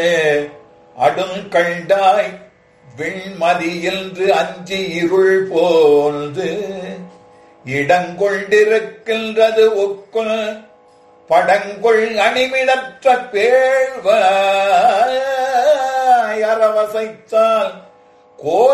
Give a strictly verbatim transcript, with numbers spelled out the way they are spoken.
அடுங்கண்டாய் விண்மதி என்று அஞ்சி இருள் போந்து இடங்கொண்டிருக்கின்றது ஒக்குல் படங்கொள் அணிமிடற்ற பேழ்வாய் அரவசைத்தால் கோல்